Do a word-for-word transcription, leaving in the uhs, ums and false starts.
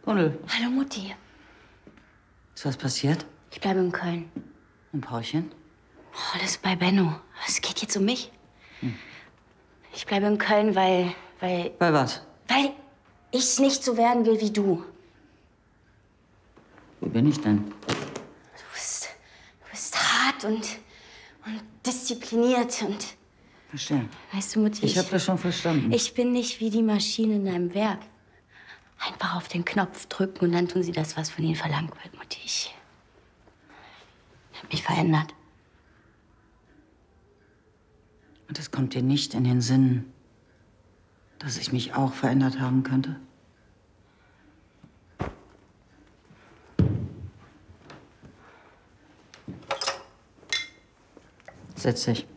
Gundel. Hallo Mutti. Ist was passiert? Ich bleibe in Köln. Und Paulchen? Oh, das ist bei Benno. Es geht jetzt um mich. Hm. Ich bleibe in Köln, weil... weil... Bei was? Weil ich nicht so werden will wie du. Wie bin ich denn? Du bist... du bist hart und... und diszipliniert und... Verstehe. Weißt du, Mutti, ich... Ich hab das schon verstanden. Ich bin nicht wie die Maschine in deinem Werk. Einfach auf den Knopf drücken und dann tun sie das, was von ihnen verlangt wird, Mutti. Ich hab mich verändert. Und es kommt dir nicht in den Sinn, dass ich mich auch verändert haben könnte? Setz dich.